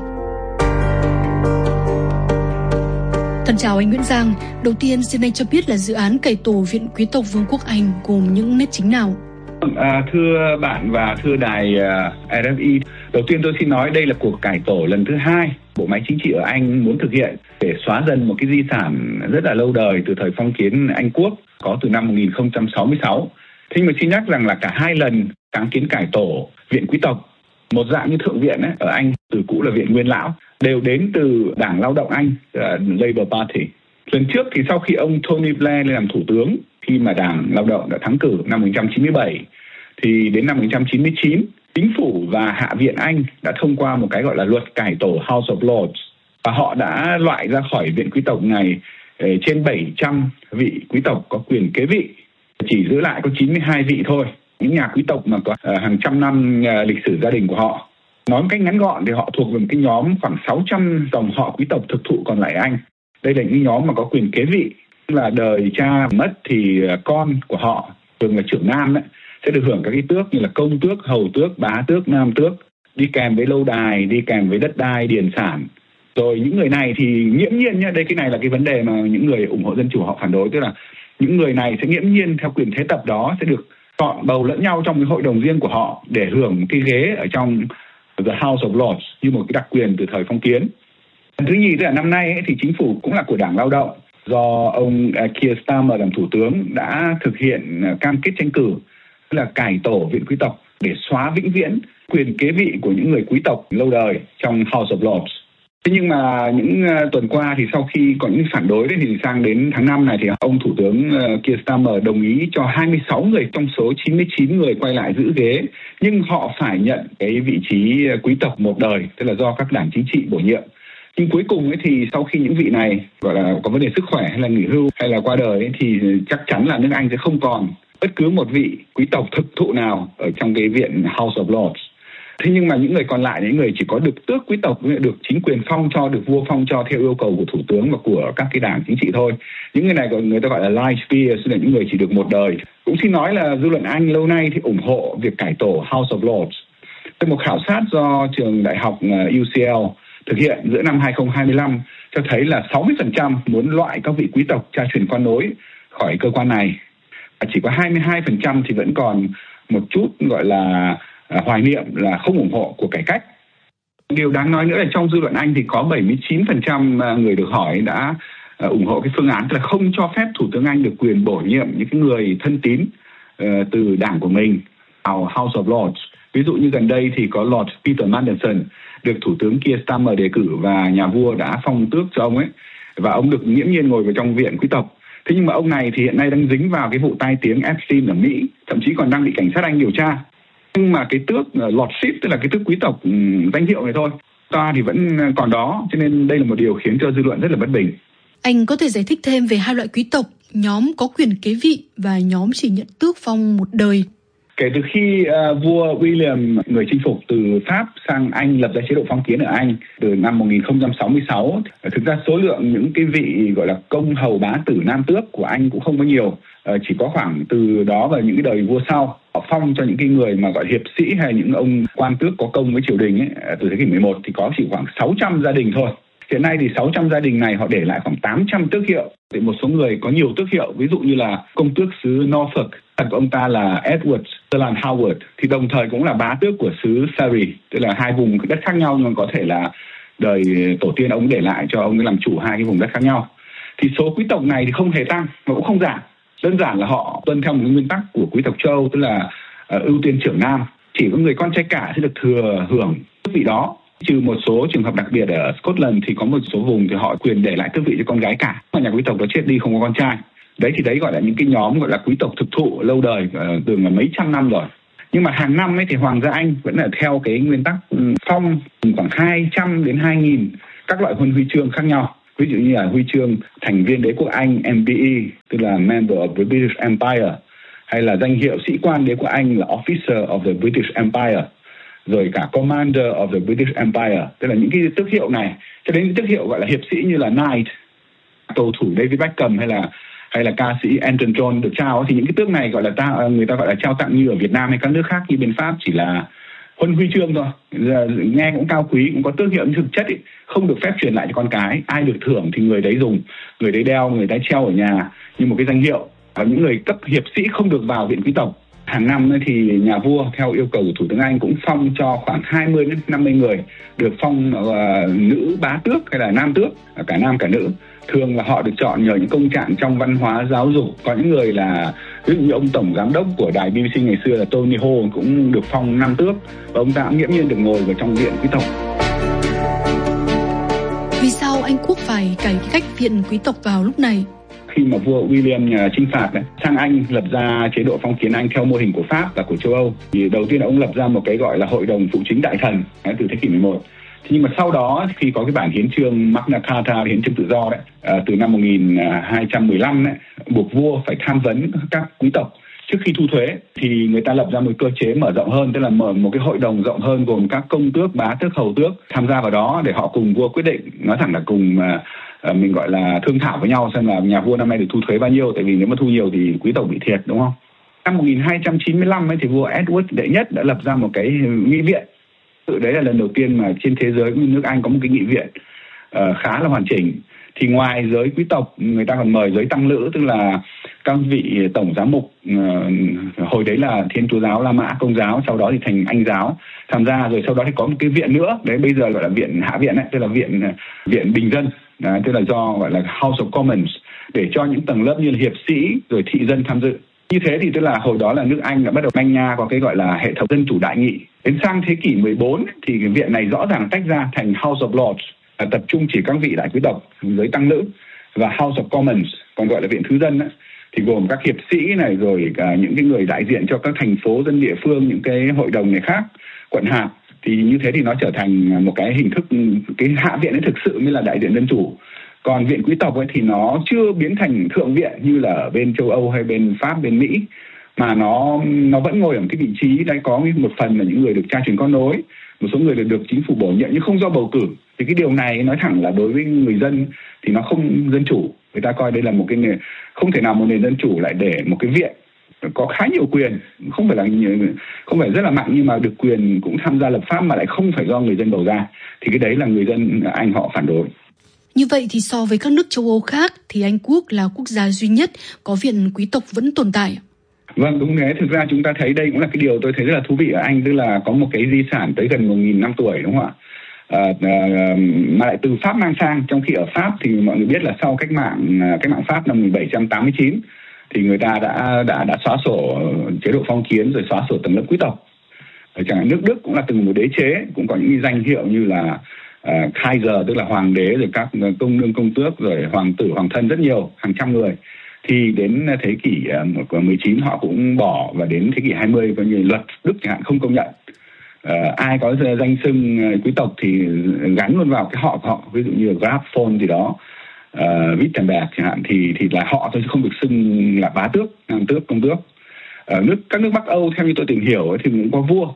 Thân chào anh Nguyễn Giang. Đầu tiên xin anh cho biết là dự án cải tổ Viện Quý tộc Vương quốc Anh gồm những nét chính nào? À, thưa bạn và thưa đài uh, rờ ép i, đầu tiên tôi xin nói đây là cuộc cải tổ lần thứ hai bộ máy chính trị ở Anh muốn thực hiện để xóa dần một cái di sản rất là lâu đời từ thời phong kiến Anh Quốc có từ năm một nghìn không trăm sáu mươi sáu. Thế nhưng mà xin nhắc rằng là cả hai lần sáng kiến cải tổ Viện Quý tộc, một dạng như Thượng viện ấy, ở Anh từ cũ là Viện Nguyên Lão, đều đến từ Đảng Lao động Anh, uh, Labour Party. Lần trước thì sau khi ông Tony Blair lên làm thủ tướng, khi mà Đảng Lao động đã thắng cử năm một nghìn chín trăm chín mươi bảy, thì đến năm một nghìn chín trăm chín mươi chín, chính phủ và Hạ viện Anh đã thông qua một cái gọi là luật cải tổ House of Lords, và họ đã loại ra khỏi Viện Quý tộc này trên bảy trăm vị quý tộc có quyền kế vị, chỉ giữ lại có chín mươi hai vị thôi, những nhà quý tộc mà có hàng trăm năm lịch sử gia đình của họ. Nói một cách ngắn gọn thì họ thuộc về một cái nhóm khoảng sáu trăm dòng họ quý tộc thực thụ còn lại Anh. Đây là những nhóm mà có quyền kế vị, tức là đời cha mất thì con của họ, thường là trưởng nam đấy, sẽ được hưởng các cái tước như là công tước, hầu tước, bá tước, nam tước, đi kèm với lâu đài, đi kèm với đất đai, điền sản. Rồi những người này thì nghiễm nhiên nhé, đây cái này là cái vấn đề mà những người ủng hộ dân chủ họ phản đối, tức là những người này sẽ nghiễm nhiên theo quyền thế tập đó sẽ được chọn bầu lẫn nhau trong cái hội đồng riêng của họ để hưởng cái ghế ở trong The House of Lords như một cái đặc quyền từ thời phong kiến. Thứ nhì, tức là năm nay ấy, thì chính phủ cũng là của Đảng Lao động do ông Keir Starmer làm thủ tướng đã thực hiện cam kết tranh cử, tức là cải tổ Viện Quý tộc để xóa vĩnh viễn quyền kế vị của những người quý tộc lâu đời trong House of Lords. Thế nhưng mà những tuần qua thì sau khi có những phản đối đấy, thì sang đến tháng năm này thì ông thủ tướng Keir Starmer đồng ý cho hai mươi sáu người trong số chín mươi chín người quay lại giữ ghế, nhưng họ phải nhận cái vị trí quý tộc một đời, tức là do các đảng chính trị bổ nhiệm. Nhưng cuối cùng ấy thì sau khi những vị này gọi là có vấn đề sức khỏe hay là nghỉ hưu hay là qua đời ấy, thì chắc chắn là nước Anh sẽ không còn bất cứ một vị quý tộc thực thụ nào ở trong cái viện House of Lords. Thế nhưng mà những người còn lại, những người chỉ có được tước quý tộc, được chính quyền phong cho, được vua phong cho theo yêu cầu của thủ tướng và của các cái đảng chính trị thôi. Những người này còn người ta gọi là life peers, là những người chỉ được một đời. Cũng xin nói là dư luận Anh lâu nay thì ủng hộ việc cải tổ House of Lords. Trong một khảo sát do trường đại học u xê lờ thực hiện giữa năm hai không hai lăm cho thấy là sáu mươi phần trăm muốn loại các vị quý tộc cha truyền con nối khỏi cơ quan này. Chỉ có hai mươi hai phần trăm thì vẫn còn một chút gọi là hoài niệm là không ủng hộ cuộc cải cách. Điều đáng nói nữa là trong dư luận Anh thì có bảy mươi chín phần trăm người được hỏi đã ủng hộ cái phương án là không cho phép Thủ tướng Anh được quyền bổ nhiệm những cái người thân tín uh, từ đảng của mình vào House of Lords. Ví dụ như gần đây thì có Lord Peter Mandelson được Thủ tướng Keir Starmer đề cử và nhà vua đã phong tước cho ông ấy, và ông được nghiễm nhiên ngồi vào trong viện quý tộc. Thế nhưng mà ông này thì hiện nay đang dính vào cái vụ tai tiếng Epstein ở Mỹ, thậm chí còn đang bị cảnh sát Anh điều tra. Nhưng mà cái tước lordship, tức là cái tước quý tộc danh hiệu này thôi, ta thì vẫn còn đó, cho nên đây là một điều khiến cho dư luận rất là bất bình. Anh có thể giải thích thêm về hai loại quý tộc, nhóm có quyền kế vị và nhóm chỉ nhận tước phong một đời? Kể từ khi uh, vua William, người chinh phục từ Pháp sang Anh, lập ra chế độ phong kiến ở Anh từ năm một nghìn không trăm sáu mươi sáu, thực ra số lượng những cái vị gọi là công hầu bá tử nam tước của Anh cũng không có nhiều, uh, chỉ có khoảng từ đó và những cái đời vua sau. Họ phong cho những cái người mà gọi hiệp sĩ hay những ông quan tước có công với triều đình ấy, từ thế kỷ mười một thì có chỉ khoảng sáu trăm gia đình thôi. Hiện nay thì sáu trăm gia đình này họ để lại khoảng tám trăm tước hiệu. Thì một số người có nhiều tước hiệu, ví dụ như là công tước xứ Norfolk, của ông ta là Edward Sutherland Howard, thì đồng thời cũng là bá tước của xứ Surrey, tức là hai vùng đất khác nhau nhưng có thể là đời tổ tiên ông để lại cho ông ấy làm chủ hai cái vùng đất khác nhau. Thì số quý tộc này thì không hề tăng mà cũng không giảm. Đơn giản là họ tuân theo một nguyên tắc của quý tộc châu, tức là uh, ưu tiên trưởng nam. Chỉ có người con trai cả sẽ được thừa hưởng tước vị đó. Trừ một số trường hợp đặc biệt ở Scotland thì có một số vùng thì họ quyền để lại tước vị cho con gái cả. Mà nhà quý tộc đó chết đi không có con trai. Đấy thì đấy gọi là những cái nhóm gọi là quý tộc thực thụ lâu đời, từ mấy trăm năm rồi. Nhưng mà hàng năm ấy thì Hoàng gia Anh vẫn là theo cái nguyên tắc phong khoảng hai trăm đến hai nghìn các loại huân huy chương khác nhau. Ví dụ như là huy chương thành viên đế quốc Anh M B E, tức là Member of the British Empire, hay là danh hiệu sĩ quan đế quốc Anh là Officer of the British Empire, rồi cả Commander of the British Empire, tức là những cái tước hiệu này, cho đến những tước hiệu gọi là hiệp sĩ như là Knight, cầu thủ David Beckham hay là hay là ca sĩ Elton John được trao, thì những cái tước này gọi là ta người ta gọi là trao tặng như ở Việt Nam hay các nước khác, như bên Pháp chỉ là huân huy chương thôi, nghe cũng cao quý, cũng có tước hiệu, nhưng thực chất ý, không được phép truyền lại cho con cái. Ai được thưởng thì người đấy dùng, người đấy đeo, người đấy treo ở nhà như một cái danh hiệu. Và những người cấp hiệp sĩ không được vào viện quý tộc. Hàng năm thì nhà vua theo yêu cầu của Thủ tướng Anh cũng phong cho khoảng hai mươi đến năm mươi người được phong uh, nữ bá tước hay là nam tước, cả nam cả nữ. Thường là họ được chọn nhờ những công trạng trong văn hóa giáo dục. Có những người là ví dụ như ông tổng giám đốc của đài B B C ngày xưa là Tony Hall cũng được phong nam tước, và ông ta cũng nghiễm nhiên được ngồi vào trong viện quý tộc. Vì sao Anh quốc phải cải cách viện quý tộc vào lúc này? Khi mà vua William chinh phạt đấy, sang Anh lập ra chế độ phong kiến Anh theo mô hình của Pháp và của châu Âu, thì đầu tiên là ông lập ra một cái gọi là hội đồng phụ chính đại thần đấy, từ thế kỷ mười một. Thế nhưng mà sau đó khi có cái bản hiến chương Magna Carta, hiến chương tự do đấy, à, từ năm một nghìn hai trăm mười lăm đấy, buộc vua phải tham vấn các quý tộc trước khi thu thuế, thì người ta lập ra một cơ chế mở rộng hơn, tức là mở một cái hội đồng rộng hơn gồm các công tước, bá tước, hầu tước tham gia vào đó để họ cùng vua quyết định, nói thẳng là cùng uh, mình gọi là thương thảo với nhau xem là nhà vua năm nay được thu thuế bao nhiêu, tại vì nếu mà thu nhiều thì quý tộc bị thiệt, đúng không? Năm một nghìn hai trăm chín mươi lăm ấy, thì vua Edward đệ nhất đã lập ra một cái nghị viện. Tự đấy là lần đầu tiên mà trên thế giới nước Anh có một cái nghị viện uh, khá là hoàn chỉnh. Thì ngoài giới quý tộc, người ta còn mời giới tăng lữ, tức là các vị tổng giám mục, uh, hồi đấy là Thiên Chúa giáo, La Mã, Công giáo, sau đó thì thành Anh giáo tham gia, rồi sau đó thì có một cái viện nữa, đấy bây giờ gọi là viện hạ viện ấy, tức là viện viện bình dân, đấy, tức là do gọi là House of Commons, để cho những tầng lớp như là hiệp sĩ rồi thị dân tham dự. Như thế thì tức là hồi đó là nước Anh đã bắt đầu manh nha có cái gọi là hệ thống dân chủ đại nghị. Đến sang thế kỷ mười bốn thì cái viện này rõ ràng tách ra thành House of Lords, tập trung chỉ các vị đại quý tộc, giới tăng lữ, và House of Commons, còn gọi là viện thứ dân ấy, thì gồm các hiệp sĩ này, rồi cả những cái người đại diện cho các thành phố, dân địa phương, những cái hội đồng này khác, quận hạt. Thì như thế thì nó trở thành một cái hình thức, cái hạ viện ấy thực sự mới là đại diện dân chủ. Còn viện quý tộc ấy thì nó chưa biến thành thượng viện như là ở bên châu Âu hay bên Pháp, bên Mỹ, mà nó nó vẫn ngồi ở cái vị trí đấy, có một phần là những người được cha truyền con nối, một số người được chính phủ bổ nhiệm nhưng không do bầu cử. Thì cái điều này nói thẳng là đối với người dân thì nó không dân chủ. Người ta coi đây là một cái nền, không thể nào một nền dân chủ lại để một cái viện có khá nhiều quyền, không phải là không phải rất là mạnh nhưng mà được quyền cũng tham gia lập pháp mà lại không phải do người dân bầu ra. Thì cái đấy là người dân Anh họ phản đối. Như vậy thì so với các nước châu Âu khác thì Anh quốc là quốc gia duy nhất có viện quý tộc vẫn tồn tại. Vâng, đúng thế. Thực ra chúng ta thấy đây cũng là cái điều tôi thấy rất là thú vị ở Anh, tức là có một cái di sản tới gần một nghìn năm tuổi, đúng không ạ? À, à, mà lại từ Pháp mang sang, trong khi ở Pháp thì mọi người biết là sau cách mạng cách mạng Pháp năm một nghìn bảy trăm tám mươi chín thì người ta đã đã đã xóa sổ chế độ phong kiến, rồi xóa sổ tầng lớp quý tộc. Ở chẳng hạn nước Đức cũng là từng một đế chế, cũng có những danh hiệu như là uh, Kaiser, tức là hoàng đế, rồi các công nương công tước, rồi hoàng tử hoàng thân, rất nhiều, hàng trăm người. Thì đến thế kỷ mười chín họ cũng bỏ, và đến thế kỷ hai mươi coi như luật Đức chẳng hạn không công nhận. Uh, ai có danh xưng quý tộc thì gắn luôn vào cái họ của họ, ví dụ như Graf von gì đó, uh, Wittenberg chẳng hạn, thì thì là họ thôi chứ không được xưng là bá tước, nam tước, công tước. Ở nước các nước Bắc Âu theo như tôi tìm hiểu ấy, thì cũng có vua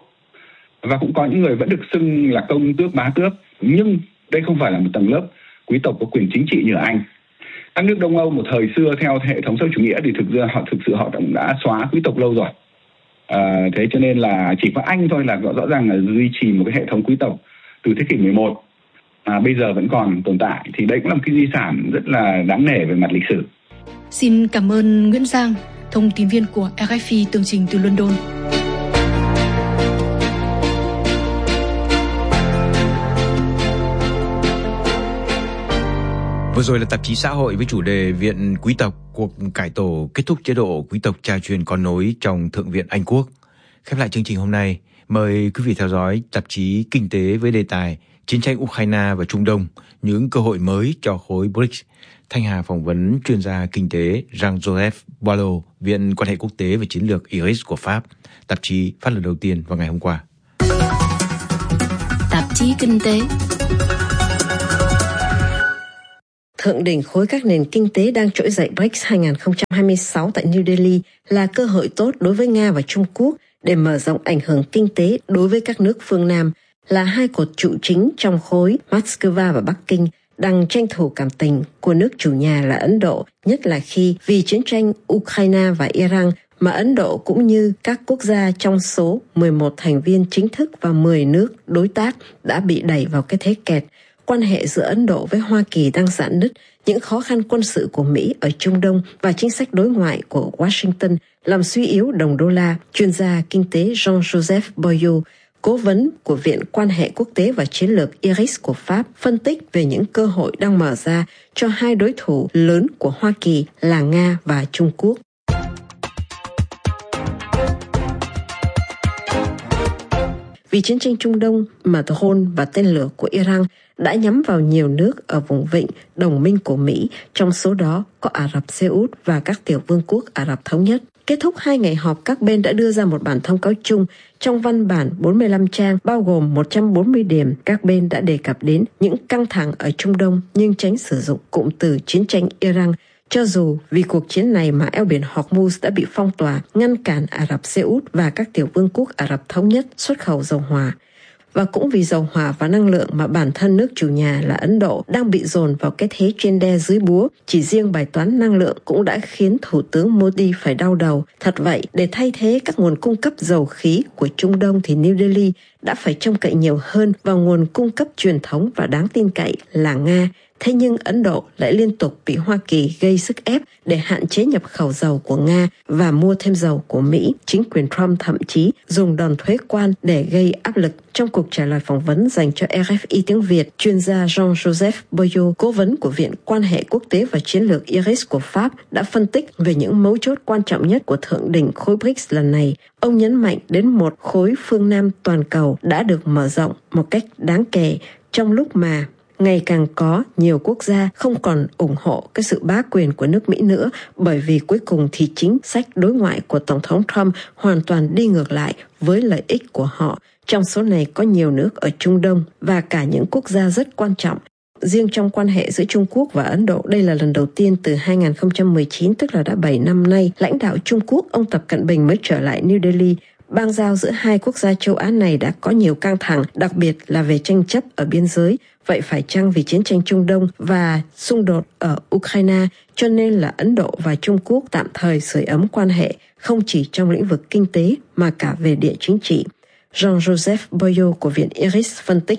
và cũng có những người vẫn được xưng là công tước, bá tước, nhưng đây không phải là một tầng lớp quý tộc có quyền chính trị như ở Anh. Các nước Đông Âu một thời xưa theo hệ thống xã hội chủ nghĩa thì thực ra họ thực sự họ cũng đã xóa quý tộc lâu rồi. À, thế cho nên là chỉ có Anh thôi là rõ ràng là duy trì một cái hệ thống quý tộc từ thế kỷ mười một mà bây giờ vẫn còn tồn tại. Thì đây cũng là một cái di sản rất là đáng nể về mặt lịch sử. Xin cảm ơn Nguyễn Giang, thông tin viên của R F I tường trình từ London. Vừa rồi là tạp chí xã hội với chủ đề Viện Quý tộc, cuộc cải tổ kết thúc chế độ quý tộc cha truyền con nối trong Thượng viện Anh Quốc. Khép lại chương trình hôm nay, Mời quý vị theo dõi tạp chí Kinh tế với đề tài Chiến tranh Ukraine và Trung Đông, những cơ hội mới cho khối bê rê i xê. Thanh Hà phỏng vấn chuyên gia kinh tế Jean-Joseph Boileau, Viện Quan hệ Quốc tế và Chiến lược i rờ i ét của Pháp. Tạp chí phát lần đầu tiên vào ngày hôm qua. Tạp chí Kinh tế. Thượng đỉnh khối các nền kinh tế đang trỗi dậy bê rê i xê hai không hai sáu tại New Delhi là cơ hội tốt đối với Nga và Trung Quốc để mở rộng ảnh hưởng kinh tế đối với các nước phương Nam, là hai cột trụ chính trong khối. Moscow và Bắc Kinh đang tranh thủ cảm tình của nước chủ nhà là Ấn Độ, nhất là khi vì chiến tranh Ukraine và Iran mà Ấn Độ cũng như các quốc gia trong số mười một thành viên chính thức và mười nước đối tác đã bị đẩy vào cái thế kẹt. Quan hệ giữa Ấn Độ với Hoa Kỳ đang rạn nứt, những khó khăn quân sự của Mỹ ở Trung Đông và chính sách đối ngoại của Washington làm suy yếu đồng đô la. Chuyên gia kinh tế Jean-Joseph Boileau, cố vấn của Viện Quan hệ Quốc tế và Chiến lược i rờ i ét của Pháp, phân tích về những cơ hội đang mở ra cho hai đối thủ lớn của Hoa Kỳ là Nga và Trung Quốc. Vì chiến tranh Trung Đông mà drone và tên lửa của Iran đã nhắm vào nhiều nước ở vùng vịnh đồng minh của Mỹ, trong số đó có Ả Rập Xê Út và các tiểu vương quốc Ả Rập Thống Nhất. Kết thúc hai ngày họp, các bên đã đưa ra một bản thông cáo chung. Trong văn bản bốn mươi lăm trang, bao gồm một trăm bốn mươi điểm, các bên đã đề cập đến những căng thẳng ở Trung Đông nhưng tránh sử dụng cụm từ chiến tranh Iran, cho dù vì cuộc chiến này mà eo biển Hormuz đã bị phong tỏa, ngăn cản Ả Rập Xê Út và các tiểu vương quốc Ả Rập Thống Nhất xuất khẩu dầu hỏa. Và cũng vì dầu hỏa và năng lượng mà bản thân nước chủ nhà là Ấn Độ đang bị dồn vào cái thế trên đe dưới búa. Chỉ riêng bài toán năng lượng cũng đã khiến Thủ tướng Modi phải đau đầu. Thật vậy, để thay thế các nguồn cung cấp dầu khí của Trung Đông thì New Delhi đã phải trông cậy nhiều hơn vào nguồn cung cấp truyền thống và đáng tin cậy là Nga. Thế nhưng Ấn Độ lại liên tục bị Hoa Kỳ gây sức ép để hạn chế nhập khẩu dầu của Nga và mua thêm dầu của Mỹ. Chính quyền Trump thậm chí dùng đòn thuế quan để gây áp lực. Trong cuộc trả lời phỏng vấn dành cho rờ ép i tiếng Việt, chuyên gia Jean-Joseph Boileau, cố vấn của Viện Quan hệ Quốc tế và Chiến lược i rờ i ét của Pháp, đã phân tích về những mấu chốt quan trọng nhất của thượng đỉnh khối bê rê i xê lần này. Ông nhấn mạnh đến một khối phương Nam toàn cầu đã được mở rộng một cách đáng kể trong lúc mà ngày càng có nhiều quốc gia không còn ủng hộ cái sự bá quyền của nước Mỹ nữa, bởi vì cuối cùng thì chính sách đối ngoại của Tổng thống Trump hoàn toàn đi ngược lại với lợi ích của họ. Trong số này có nhiều nước ở Trung Đông và cả những quốc gia rất quan trọng. Riêng trong quan hệ giữa Trung Quốc và Ấn Độ, đây là lần đầu tiên từ hai không một chín, tức là đã bảy năm nay, lãnh đạo Trung Quốc ông Tập Cận Bình mới trở lại New Delhi. Bang giao giữa hai quốc gia châu Á này đã có nhiều căng thẳng, đặc biệt là về tranh chấp ở biên giới. Vậy phải chăng vì chiến tranh Trung Đông và xung đột ở Ukraine cho nên là Ấn Độ và Trung Quốc tạm thời sưởi ấm quan hệ, không chỉ trong lĩnh vực kinh tế mà cả về địa chính trị? Jean-Joseph Boileau của Viện i rờ i ét phân tích.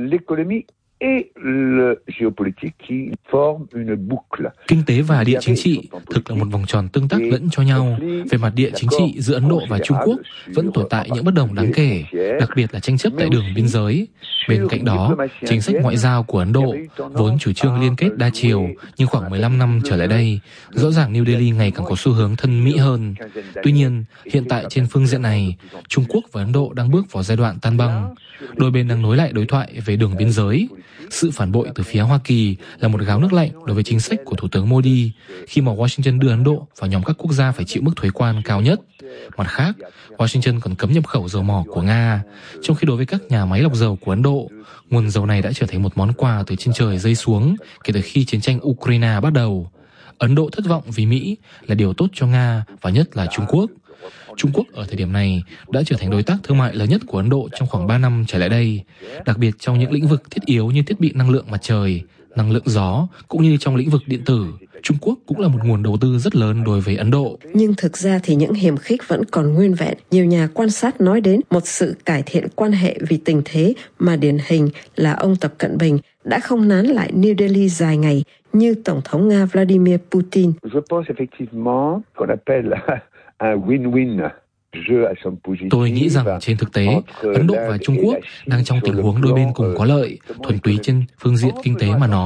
Kinh tế và địa chính trị thực là một vòng tròn tương tác lẫn cho nhau. Về mặt địa chính trị, giữa Ấn Độ và Trung Quốc vẫn tồn tại những bất đồng đáng kể, đặc biệt là tranh chấp tại đường biên giới. Bên cạnh đó, chính sách ngoại giao của Ấn Độ vốn chủ trương liên kết đa chiều, nhưng khoảng mười lăm năm trở lại đây, rõ ràng New Delhi ngày càng có xu hướng thân Mỹ hơn. Tuy nhiên, hiện tại trên phương diện này, Trung Quốc và Ấn Độ đang bước vào giai đoạn tan băng. Đôi bên đang nối lại đối thoại về đường biên giới. Sự phản bội từ phía Hoa Kỳ là một gáo nước lạnh đối với chính sách của Thủ tướng Modi khi mà Washington đưa Ấn Độ vào nhóm các quốc gia phải chịu mức thuế quan cao nhất. Mặt khác, Washington còn cấm nhập khẩu dầu mỏ của Nga, trong khi đối với các nhà máy lọc dầu của Ấn Độ, nguồn dầu này đã trở thành một món quà từ trên trời rơi xuống kể từ khi chiến tranh Ukraine bắt đầu. Ấn Độ thất vọng vì Mỹ là điều tốt cho Nga và nhất là Trung Quốc. Trung Quốc ở thời điểm này đã trở thành đối tác thương mại lớn nhất của Ấn Độ trong khoảng ba năm trở lại đây, đặc biệt trong những lĩnh vực thiết yếu như thiết bị năng lượng mặt trời, năng lượng gió, cũng như trong lĩnh vực điện tử. Trung Quốc cũng là một nguồn đầu tư rất lớn đối với Ấn Độ. Nhưng thực ra thì những hiềm khích vẫn còn nguyên vẹn. Nhiều nhà quan sát nói đến một sự cải thiện quan hệ vì tình thế mà điển hình là ông Tập Cận Bình đã không nán lại New Delhi dài ngày như Tổng thống Nga Vladimir Putin. Tôi nghĩ rằng trên thực tế, Ấn Độ và Trung Quốc đang trong tình huống đôi bên cùng có lợi, thuần túy trên phương diện kinh tế mà nói.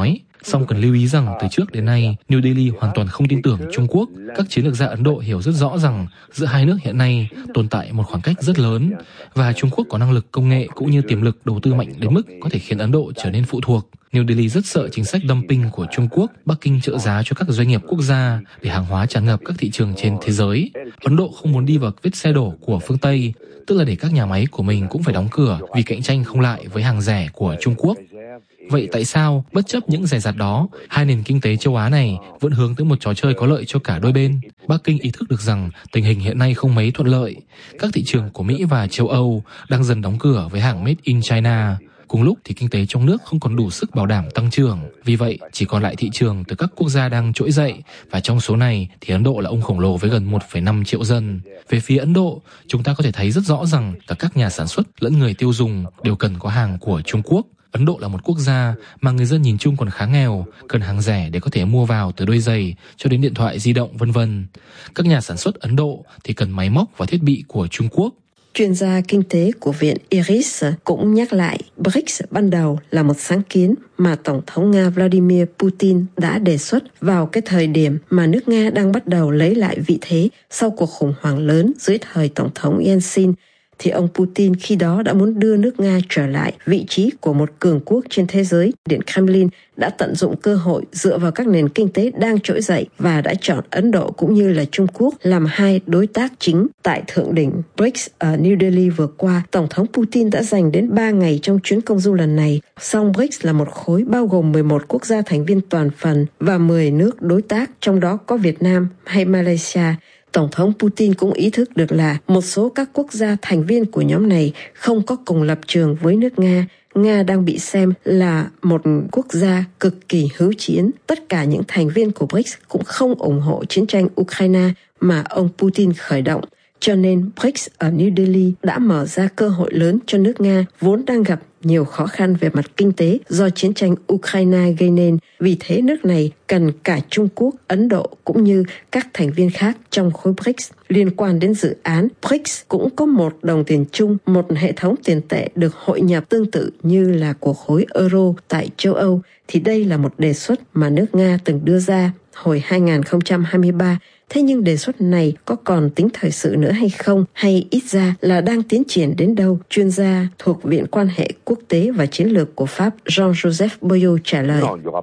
Song cần lưu ý rằng từ trước đến nay, New Delhi hoàn toàn không tin tưởng Trung Quốc. Các chiến lược gia Ấn Độ hiểu rất rõ rằng giữa hai nước hiện nay tồn tại một khoảng cách rất lớn và Trung Quốc có năng lực công nghệ cũng như tiềm lực đầu tư mạnh đến mức có thể khiến Ấn Độ trở nên phụ thuộc. New Delhi rất sợ chính sách dumping của Trung Quốc. Bắc Kinh trợ giá cho các doanh nghiệp quốc gia để hàng hóa tràn ngập các thị trường trên thế giới. Ấn Độ không muốn đi vào vết xe đổ của phương Tây, tức là để các nhà máy của mình cũng phải đóng cửa vì cạnh tranh không lại với hàng rẻ của Trung Quốc. Vậy tại sao, bất chấp những dè dặt đó, hai nền kinh tế châu Á này vẫn hướng tới một trò chơi có lợi cho cả đôi bên? Bắc Kinh ý thức được rằng tình hình hiện nay không mấy thuận lợi. Các thị trường của Mỹ và châu Âu đang dần đóng cửa với hàng Made in China. Cùng lúc thì kinh tế trong nước không còn đủ sức bảo đảm tăng trưởng. Vì vậy, chỉ còn lại thị trường từ các quốc gia đang trỗi dậy, và trong số này thì Ấn Độ là ông khổng lồ với gần một phẩy năm triệu dân. Về phía Ấn Độ, chúng ta có thể thấy rất rõ rằng cả các nhà sản xuất lẫn người tiêu dùng đều cần có hàng của Trung Quốc. Ấn Độ là một quốc gia mà người dân nhìn chung còn khá nghèo, cần hàng rẻ để có thể mua vào từ đôi giày cho đến điện thoại di động vân vân. Các nhà sản xuất Ấn Độ thì cần máy móc và thiết bị của Trung Quốc. Chuyên gia kinh tế của Viện Iris cũng nhắc lại bê rê i xê ban đầu là một sáng kiến mà Tổng thống Nga Vladimir Putin đã đề xuất vào cái thời điểm mà nước Nga đang bắt đầu lấy lại vị thế sau cuộc khủng hoảng lớn dưới thời Tổng thống Yeltsin. Thì ông Putin khi đó đã muốn đưa nước Nga trở lại vị trí của một cường quốc trên thế giới. Điện Kremlin đã tận dụng cơ hội dựa vào các nền kinh tế đang trỗi dậy và đã chọn Ấn Độ cũng như là Trung Quốc làm hai đối tác chính. Tại thượng đỉnh bê rê i xê ở New Delhi vừa qua, Tổng thống Putin đã dành đến ba ngày trong chuyến công du lần này. Song bê rê i xê là một khối bao gồm mười một quốc gia thành viên toàn phần và mười nước đối tác, trong đó có Việt Nam hay Malaysia. Tổng thống Putin cũng ý thức được là một số các quốc gia thành viên của nhóm này không có cùng lập trường với nước Nga. Nga đang bị xem là một quốc gia cực kỳ hữu chiến. Tất cả những thành viên của bê rê i xê cũng không ủng hộ chiến tranh Ukraine mà ông Putin khởi động. Cho nên bê rê i xê ở New Delhi đã mở ra cơ hội lớn cho nước Nga vốn đang gặp nhiều khó khăn về mặt kinh tế do chiến tranh Ukraine gây nên. Vì thế nước này cần cả Trung Quốc, Ấn Độ cũng như các thành viên khác trong khối bê rê i xê. Liên quan đến dự án, bê rê i xê cũng có một đồng tiền chung, một hệ thống tiền tệ được hội nhập tương tự như là của khối Euro tại châu Âu. Thì đây là một đề xuất mà nước Nga từng đưa ra hồi hai không hai ba. Thế nhưng đề xuất này có còn tính thời sự nữa hay không? Hay ít ra là đang tiến triển đến đâu? Chuyên gia thuộc Viện Quan hệ Quốc tế và Chiến lược của Pháp Jean-Joseph Boyot trả lời.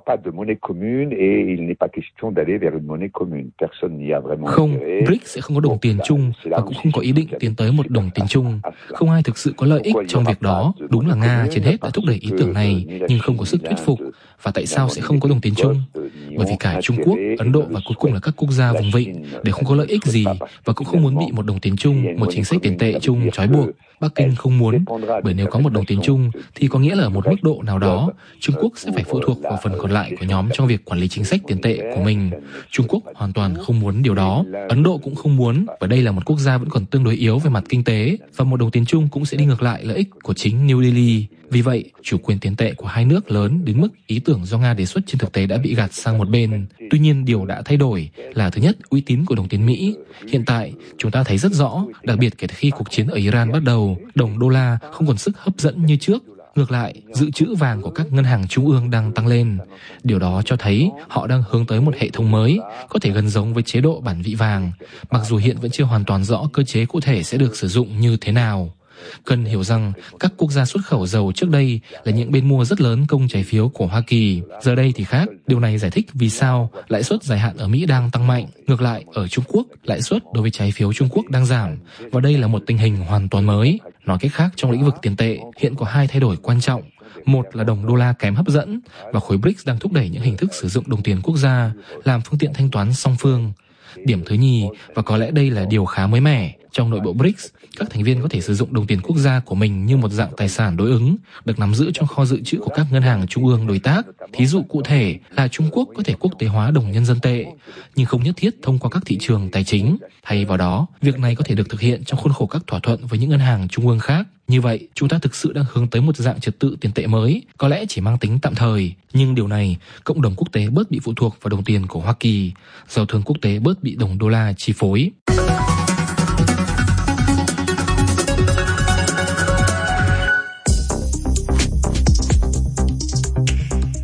Không, bê rê i xê sẽ không có đồng tiền chung và cũng không có ý định tiến tới một đồng tiền chung. Không ai thực sự có lợi ích trong việc đó. Đúng là Nga trên hết đã thúc đẩy ý tưởng này nhưng không có sức thuyết phục. Và tại sao sẽ không có đồng tiền chung? Bởi vì cả Trung Quốc, Ấn Độ và cuối cùng là các quốc gia vùng vịnh đều không có lợi ích gì và cũng không muốn bị một đồng tiền chung, một chính sách tiền tệ chung trói buộc. Bắc Kinh không muốn, bởi nếu có một đồng tiền chung thì có nghĩa là ở một mức độ nào đó, Trung Quốc sẽ phải phụ thuộc vào phần còn lại của nhóm trong việc quản lý chính sách tiền tệ của mình. Trung Quốc hoàn toàn không muốn điều đó. Ấn Độ cũng không muốn, và đây là một quốc gia vẫn còn tương đối yếu về mặt kinh tế, và một đồng tiền chung cũng sẽ đi ngược lại lợi ích của chính New Delhi. Vì vậy, chủ quyền tiền tệ của hai nước lớn đến mức ý tưởng do Nga đề xuất trên thực tế đã bị gạt sang một bên. Tuy nhiên, điều đã thay đổi là thứ nhất, uy tín của đồng tiền Mỹ. Hiện tại, chúng ta thấy rất rõ, đặc biệt kể từ khi cuộc chiến ở Iran bắt đầu, đồng đô la không còn sức hấp dẫn như trước. Ngược lại, dự trữ vàng của các ngân hàng trung ương đang tăng lên. Điều đó cho thấy họ đang hướng tới một hệ thống mới, có thể gần giống với chế độ bản vị vàng, mặc dù hiện vẫn chưa hoàn toàn rõ cơ chế cụ thể sẽ được sử dụng như thế nào. Cần hiểu rằng các quốc gia xuất khẩu dầu trước đây là những bên mua rất lớn công trái phiếu của Hoa Kỳ. Giờ đây thì khác, điều này giải thích vì sao lãi suất dài hạn ở Mỹ đang tăng mạnh. Ngược lại, ở Trung Quốc, lãi suất đối với trái phiếu Trung Quốc đang giảm, và đây là một tình hình hoàn toàn mới. Nói cách khác, trong lĩnh vực tiền tệ, hiện có hai thay đổi quan trọng. Một là đồng đô la kém hấp dẫn, và khối bê rê i xê đang thúc đẩy những hình thức sử dụng đồng tiền quốc gia làm phương tiện thanh toán song phương. Điểm thứ nhì, và có lẽ đây là điều khá mới mẻ, trong nội bộ bê rê i xê, các thành viên có thể sử dụng đồng tiền quốc gia của mình như một dạng tài sản đối ứng, được nắm giữ trong kho dự trữ của các ngân hàng trung ương đối tác. Thí dụ cụ thể là Trung Quốc có thể quốc tế hóa đồng nhân dân tệ, nhưng không nhất thiết thông qua các thị trường tài chính. Thay vào đó, việc này có thể được thực hiện trong khuôn khổ các thỏa thuận với những ngân hàng trung ương khác. Như vậy, chúng ta thực sự đang hướng tới một dạng trật tự tiền tệ mới, có lẽ chỉ mang tính tạm thời. Nhưng điều này, cộng đồng quốc tế bớt bị phụ thuộc vào đồng tiền của Hoa Kỳ, giao thương quốc tế bớt bị đồng đô la chi phối.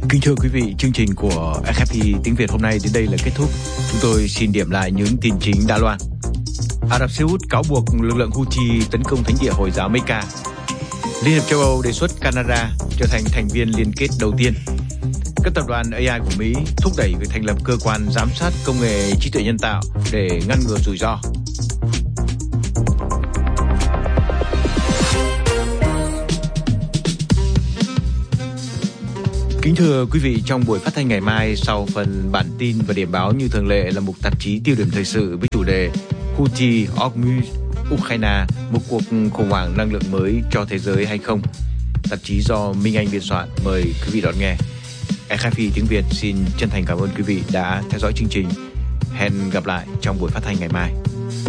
Kính thưa quý vị, chương trình của rờ ép pê tiếng Việt hôm nay đến đây là kết thúc. Chúng tôi xin điểm lại những tin chính đã loan. Ả Rập Xê Út cáo buộc lực lượng Houthi tấn công thánh địa Hồi giáo Mecca. Liên hiệp châu Âu đề xuất Canada trở thành thành viên liên kết đầu tiên. Các tập đoàn a i của Mỹ thúc đẩy việc thành lập cơ quan giám sát công nghệ trí tuệ nhân tạo để ngăn ngừa rủi ro. Kính thưa quý vị, trong buổi phát thanh ngày mai, sau phần bản tin và điểm báo như thường lệ là mục tạp chí tiêu điểm thời sự với chủ đề Houthi Hormuz, Ukraine, một cuộc khủng hoảng năng lượng mới cho thế giới hay không? Tạp chí do Minh Anh biên soạn, mời quý vị đón nghe. rờ ép pê tiếng Việt xin chân thành cảm ơn quý vị đã theo dõi chương trình. Hẹn gặp lại trong buổi phát thanh ngày mai.